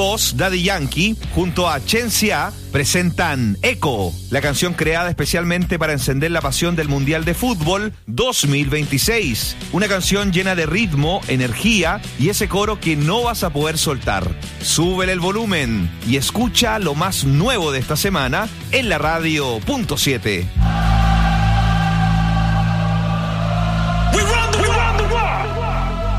2, Daddy Yankee, junto a Shenseea, presentan Echo, la canción creada especialmente para encender la pasión del Mundial de Fútbol 2026. Una canción llena de ritmo, energía y ese coro que no vas a poder soltar. Súbele el volumen y escucha lo más nuevo de esta semana en la radio .7.